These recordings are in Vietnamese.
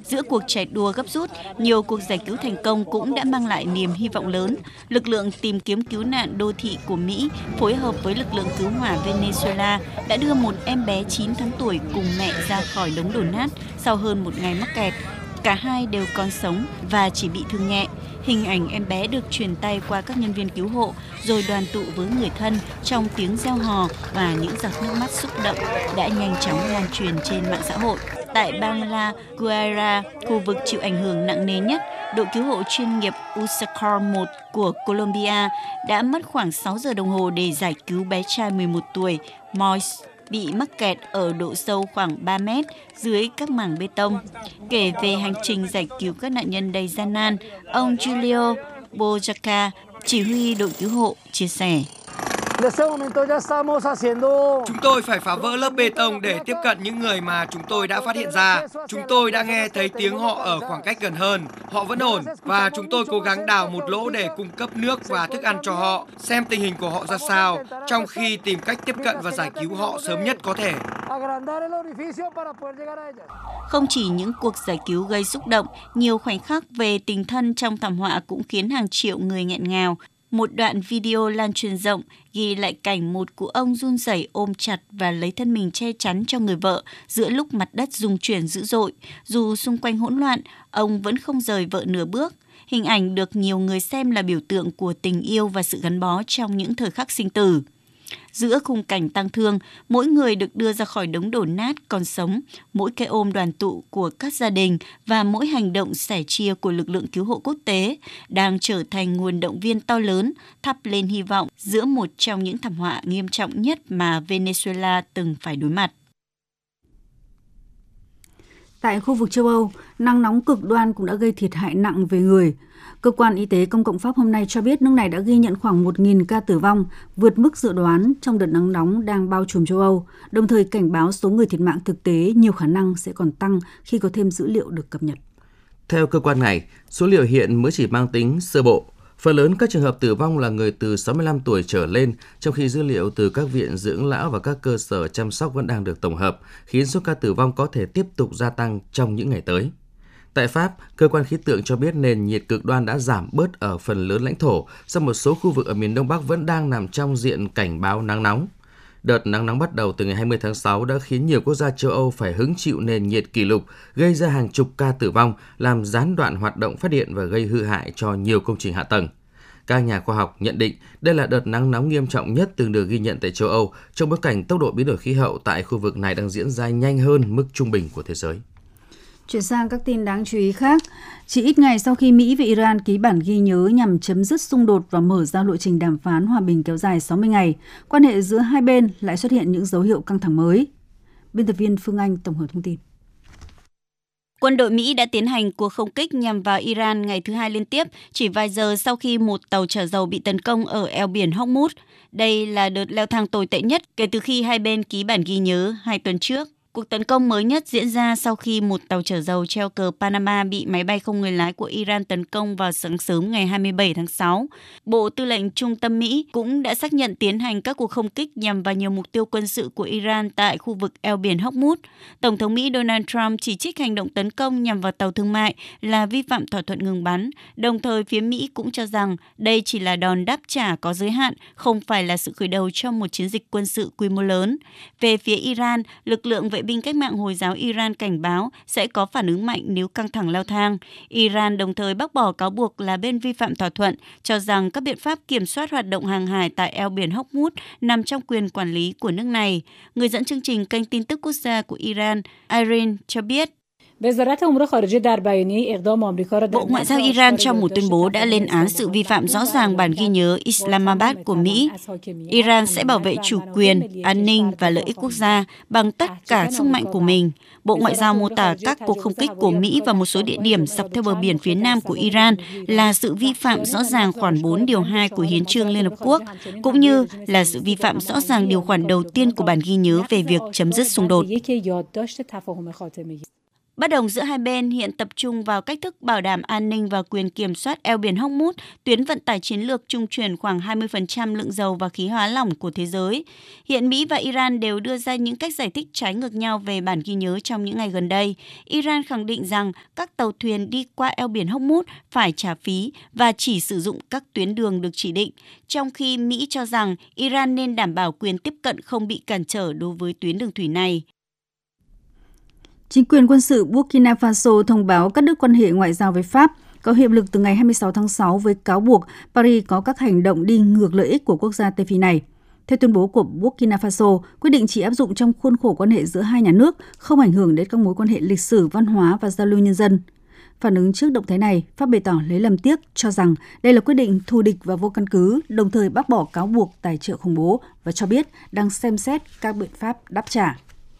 Giữa cuộc chạy đua gấp rút, nhiều cuộc giải cứu thành công cũng đã mang lại niềm hy vọng lớn. Lực lượng tìm kiếm cứu nạn đô thị của Mỹ phối hợp với lực lượng cứu hỏa Venezuela đã đưa một em bé 9 tháng tuổi cùng mẹ ra khỏi đống đổ nát sau hơn một ngày mắc kẹt. Cả hai đều còn sống và chỉ bị thương nhẹ. Hình ảnh em bé được truyền tay qua các nhân viên cứu hộ rồi đoàn tụ với người thân trong tiếng reo hò và những giọt nước mắt xúc động đã nhanh chóng lan truyền trên mạng xã hội. Tại bang La Guaira, khu vực chịu ảnh hưởng nặng nề nhất, đội cứu hộ chuyên nghiệp USACAR 1 của Colombia đã mất khoảng 6 giờ đồng hồ để giải cứu bé trai 11 tuổi Moise bị mắc kẹt ở độ sâu khoảng 3 mét dưới các mảng bê tông. Kể về hành trình giải cứu các nạn nhân đầy gian nan, ông Julio Boyaca, chỉ huy đội cứu hộ, chia sẻ. Chúng tôi phải phá vỡ lớp bê tông để tiếp cận những người mà chúng tôi đã phát hiện ra. Chúng tôi đã nghe thấy tiếng họ ở khoảng cách gần hơn. Họ vẫn ổn và chúng tôi cố gắng đào một lỗ để cung cấp nước và thức ăn cho họ, xem tình hình của họ ra sao, trong khi tìm cách tiếp cận và giải cứu họ sớm nhất có thể. Không chỉ những cuộc giải cứu gây xúc động, nhiều khoảnh khắc về tình thân trong thảm họa cũng khiến hàng triệu người nghẹn ngào. Một đoạn video lan truyền rộng ghi lại cảnh một cụ ông run rẩy ôm chặt và lấy thân mình che chắn cho người vợ giữa lúc mặt đất rung chuyển dữ dội. Dù xung quanh hỗn loạn, ông vẫn không rời vợ nửa bước. Hình ảnh được nhiều người xem là biểu tượng của tình yêu và sự gắn bó trong những thời khắc sinh tử. Giữa khung cảnh tang thương, mỗi người được đưa ra khỏi đống đổ nát còn sống, mỗi cái ôm đoàn tụ của các gia đình và mỗi hành động sẻ chia của lực lượng cứu hộ quốc tế đang trở thành nguồn động viên to lớn, thắp lên hy vọng giữa một trong những thảm họa nghiêm trọng nhất mà Venezuela từng phải đối mặt. Tại khu vực châu Âu, nắng nóng cực đoan cũng đã gây thiệt hại nặng về người. Cơ quan Y tế Công cộng Pháp hôm nay cho biết nước này đã ghi nhận khoảng 1.000 ca tử vong, vượt mức dự đoán trong đợt nắng nóng đang bao trùm châu Âu, đồng thời cảnh báo số người thiệt mạng thực tế nhiều khả năng sẽ còn tăng khi có thêm dữ liệu được cập nhật. Theo cơ quan này, số liệu hiện mới chỉ mang tính sơ bộ. Phần lớn các trường hợp tử vong là người từ 65 tuổi trở lên, trong khi dữ liệu từ các viện dưỡng lão và các cơ sở chăm sóc vẫn đang được tổng hợp, khiến số ca tử vong có thể tiếp tục gia tăng trong những ngày tới. Tại Pháp, cơ quan khí tượng cho biết nền nhiệt cực đoan đã giảm bớt ở phần lớn lãnh thổ, song một số khu vực ở miền Đông Bắc vẫn đang nằm trong diện cảnh báo nắng nóng. Đợt nắng nóng bắt đầu từ ngày 20 tháng 6 đã khiến nhiều quốc gia châu Âu phải hứng chịu nền nhiệt kỷ lục, gây ra hàng chục ca tử vong, làm gián đoạn hoạt động phát điện và gây hư hại cho nhiều công trình hạ tầng. Các nhà khoa học nhận định đây là đợt nắng nóng nghiêm trọng nhất từng được ghi nhận tại châu Âu, trong bối cảnh tốc độ biến đổi khí hậu tại khu vực này đang diễn ra nhanh hơn mức trung bình của thế giới. Chuyển sang các tin đáng chú ý khác, chỉ ít ngày sau khi Mỹ và Iran ký bản ghi nhớ nhằm chấm dứt xung đột và mở ra lộ trình đàm phán hòa bình kéo dài 60 ngày, quan hệ giữa hai bên lại xuất hiện những dấu hiệu căng thẳng mới. Biên tập viên Phương Anh tổng hợp thông tin. Quân đội Mỹ đã tiến hành cuộc không kích nhằm vào Iran ngày thứ hai liên tiếp, chỉ vài giờ sau khi một tàu chở dầu bị tấn công ở eo biển Hormuz. Đây là đợt leo thang tồi tệ nhất kể từ khi hai bên ký bản ghi nhớ 2 tuần trước. Cuộc tấn công mới nhất diễn ra sau khi một tàu chở dầu treo cờ Panama bị máy bay không người lái của Iran tấn công vào sáng sớm ngày 27 tháng 6. Bộ Tư lệnh Trung tâm Mỹ cũng đã xác nhận tiến hành các cuộc không kích nhằm vào nhiều mục tiêu quân sự của Iran tại khu vực eo biển Hormuz. Tổng thống Mỹ Donald Trump chỉ trích hành động tấn công nhằm vào tàu thương mại là vi phạm thỏa thuận ngừng bắn. Đồng thời, phía Mỹ cũng cho rằng đây chỉ là đòn đáp trả có giới hạn, không phải là sự khởi đầu cho một chiến dịch quân sự quy mô lớn. Về phía Iran, lực lượng vệ binh cách mạng Hồi giáo Iran cảnh báo sẽ có phản ứng mạnh nếu căng thẳng leo thang. Iran đồng thời bác bỏ cáo buộc là bên vi phạm thỏa thuận, cho rằng các biện pháp kiểm soát hoạt động hàng hải tại eo biển Hormuz nằm trong quyền quản lý của nước này. Người dẫn chương trình kênh tin tức quốc gia của Iran, Irene, cho biết, Bộ Ngoại giao Iran trong một tuyên bố đã lên án sự vi phạm rõ ràng bản ghi nhớ Islamabad của Mỹ. Iran sẽ bảo vệ chủ quyền, an ninh và lợi ích quốc gia bằng tất cả sức mạnh của mình. Bộ Ngoại giao mô tả các cuộc không kích của Mỹ vào một số địa điểm dọc theo bờ biển phía nam của Iran là sự vi phạm rõ ràng khoản 4 điều 2 của Hiến chương Liên Hợp Quốc, cũng như là sự vi phạm rõ ràng điều khoản đầu tiên của bản ghi nhớ về việc chấm dứt xung đột. Bất đồng giữa hai bên hiện tập trung vào cách thức bảo đảm an ninh và quyền kiểm soát eo biển Hormuz, tuyến vận tải chiến lược trung chuyển khoảng 20% lượng dầu và khí hóa lỏng của thế giới. Hiện Mỹ và Iran đều đưa ra những cách giải thích trái ngược nhau về bản ghi nhớ trong những ngày gần đây. Iran khẳng định rằng các tàu thuyền đi qua eo biển Hormuz phải trả phí và chỉ sử dụng các tuyến đường được chỉ định, trong khi Mỹ cho rằng Iran nên đảm bảo quyền tiếp cận không bị cản trở đối với tuyến đường thủy này. Chính quyền quân sự Burkina Faso thông báo cắt đứt quan hệ ngoại giao với Pháp, có hiệu lực từ ngày 26 tháng 6 với cáo buộc Paris có các hành động đi ngược lợi ích của quốc gia Tây Phi này. Theo tuyên bố của Burkina Faso, quyết định chỉ áp dụng trong khuôn khổ quan hệ giữa hai nhà nước, không ảnh hưởng đến các mối quan hệ lịch sử, văn hóa và giao lưu nhân dân. Phản ứng trước động thái này, Pháp bày tỏ lấy làm tiếc, cho rằng đây là quyết định thù địch và vô căn cứ, đồng thời bác bỏ cáo buộc tài trợ khủng bố và cho biết đang xem xét các biện pháp đáp trả.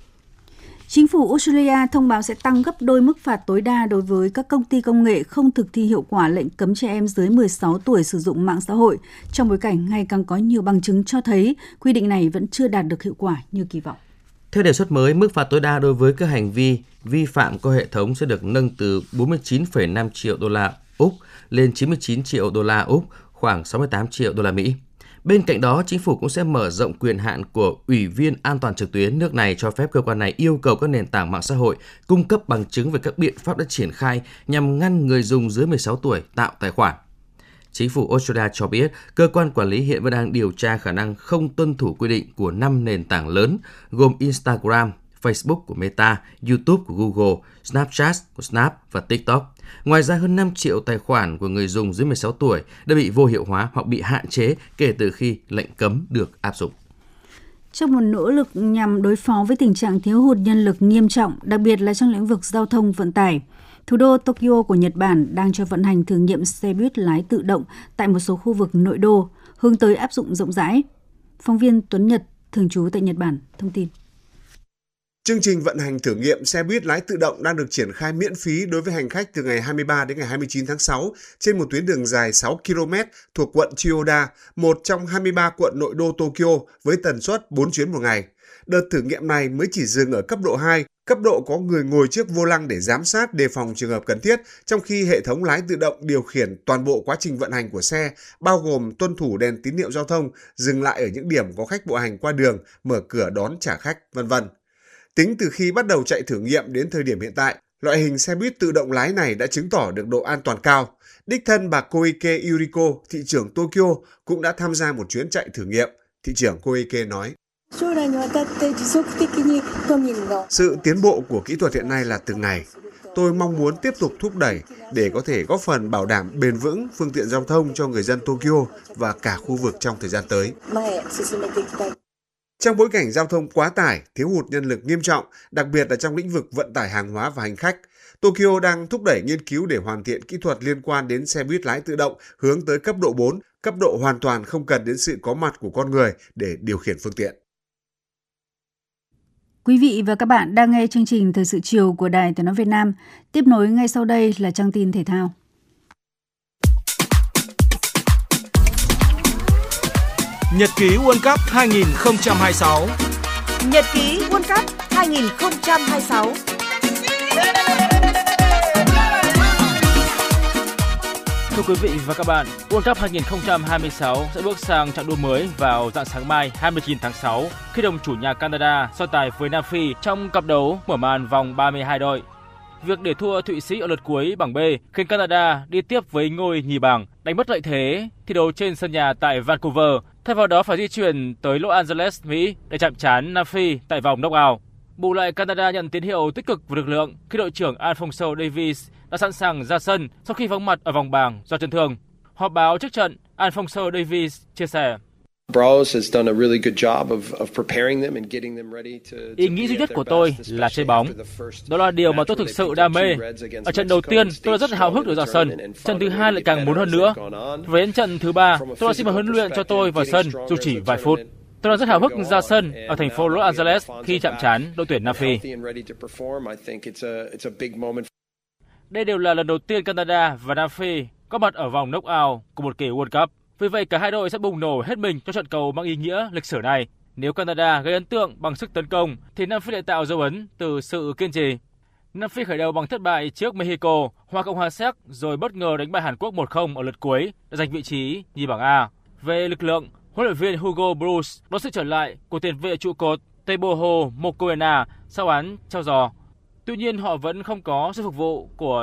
Chính phủ Australia thông báo sẽ tăng gấp đôi mức phạt tối đa đối với các công ty công nghệ không thực thi hiệu quả lệnh cấm trẻ em dưới 16 tuổi sử dụng mạng xã hội, trong bối cảnh ngày càng có nhiều bằng chứng cho thấy quy định này vẫn chưa đạt được hiệu quả như kỳ vọng. Theo đề xuất mới, mức phạt tối đa đối với các hành vi vi phạm qua hệ thống sẽ được nâng từ 49,5 triệu đô la Úc lên 99 triệu đô la Úc, khoảng 68 triệu đô la Mỹ. Bên cạnh đó, chính phủ cũng sẽ mở rộng quyền hạn của Ủy viên An toàn trực tuyến nước này, cho phép cơ quan này yêu cầu các nền tảng mạng xã hội cung cấp bằng chứng về các biện pháp đã triển khai nhằm ngăn người dùng dưới 16 tuổi tạo tài khoản. Chính phủ Australia cho biết cơ quan quản lý hiện vẫn đang điều tra khả năng không tuân thủ quy định của 5 nền tảng lớn gồm Instagram, Facebook của Meta, YouTube của Google, Snapchat của Snap và TikTok. Ngoài ra, hơn 5 triệu tài khoản của người dùng dưới 16 tuổi đã bị vô hiệu hóa hoặc bị hạn chế kể từ khi lệnh cấm được áp dụng. Trong một nỗ lực nhằm đối phó với tình trạng thiếu hụt nhân lực nghiêm trọng, đặc biệt là trong lĩnh vực giao thông vận tải, thủ đô Tokyo của Nhật Bản đang cho vận hành thử nghiệm xe buýt lái tự động tại một số khu vực nội đô, hướng tới áp dụng rộng rãi. Phóng viên Tuấn Nhật, thường trú tại Nhật Bản, thông tin. Chương trình vận hành thử nghiệm xe buýt lái tự động đang được triển khai miễn phí đối với hành khách từ ngày 23 đến ngày 29 tháng 6 trên một tuyến đường dài 6 km thuộc quận Chiyoda, một trong 23 quận nội đô Tokyo với tần suất 4 chuyến một ngày. Đợt thử nghiệm này mới chỉ dừng ở cấp độ 2, cấp độ có người ngồi trước vô lăng để giám sát đề phòng trường hợp cần thiết, trong khi hệ thống lái tự động điều khiển toàn bộ quá trình vận hành của xe, bao gồm tuân thủ đèn tín hiệu giao thông, dừng lại ở những điểm có khách bộ hành qua đường, mở cửa đón trả khách, v.v. Tính từ khi bắt đầu chạy thử nghiệm đến thời điểm hiện tại, loại hình xe buýt tự động lái này đã chứng tỏ được độ an toàn cao. Đích thân bà Koike Yuriko, thị trưởng Tokyo, cũng đã tham gia một chuyến chạy thử nghiệm. Thị trưởng Koike nói: Sự tiến bộ của kỹ thuật hiện nay là từng ngày. Tôi mong muốn tiếp tục thúc đẩy để có thể góp phần bảo đảm bền vững phương tiện giao thông cho người dân Tokyo và cả khu vực trong thời gian tới. Trong bối cảnh giao thông quá tải, thiếu hụt nhân lực nghiêm trọng, đặc biệt là trong lĩnh vực vận tải hàng hóa và hành khách, Tokyo đang thúc đẩy nghiên cứu để hoàn thiện kỹ thuật liên quan đến xe buýt lái tự động hướng tới cấp độ 4, cấp độ hoàn toàn không cần đến sự có mặt của con người để điều khiển phương tiện. Quý vị và các bạn đang nghe chương trình Thời sự chiều của Đài Tiếng nói Việt Nam. Tiếp nối ngay sau đây là trang tin thể thao. Nhật ký World Cup 2026. Nhật ký World Cup 2026. Thưa quý vị và các bạn, World Cup 2026 sẽ bước sang chặng đua mới vào rạng sáng mai 29 tháng 6 khi đồng chủ nhà Canada so tài với Nam Phi trong cặp đấu mở màn vòng 32 đội. Việc để thua Thụy Sĩ ở lượt cuối bảng B khiến Canada đi tiếp với ngôi nhì bảng, đánh mất lợi thế thi đấu trên sân nhà tại Vancouver, thay vào đó phải di chuyển tới Los Angeles, Mỹ để chạm trán Nam Phi tại vòng knock-out. Bù lại, Canada nhận tín hiệu tích cực về lực lượng khi đội trưởng Alphonso Davies đã sẵn sàng ra sân sau khi vắng mặt ở vòng bảng do chấn thương. Họp báo trước trận, Alphonso Davies chia sẻ: Ý nghĩ duy nhất của tôi là chơi bóng. Đó là điều mà tôi thực sự đam mê. Ở trận đầu tiên, tôi đã rất háo hức được ra sân. Trận thứ hai lại càng muốn hơn nữa. Và đến trận thứ ba, tôi đã xin một huấn luyện cho tôi vào sân dù chỉ vài phút. Tôi đang rất háo hức ra sân ở thành phố Los Angeles khi chạm trán đội tuyển Nam Phi. Đây đều là lần đầu tiên Canada và Nam Phi có mặt ở vòng knock-out của một kỳ World Cup. Vì vậy, cả hai đội sẽ bùng nổ hết mình cho trận cầu mang ý nghĩa lịch sử này. Nếu Canada gây ấn tượng bằng sức tấn công, thì Nam Phi lại tạo dấu ấn từ sự kiên trì. Nam Phi khởi đầu bằng thất bại trước Mexico, hòa Cộng hòa Séc rồi bất ngờ đánh bại Hàn Quốc 1-0 ở lượt cuối để giành vị trí nhì bảng A. Về lực lượng, huấn luyện viên Hugo Broos đón sự trở lại của tiền vệ trụ cột Teboho Mokoena sau án treo giò. Tuy nhiên họ vẫn không có sự phục vụ của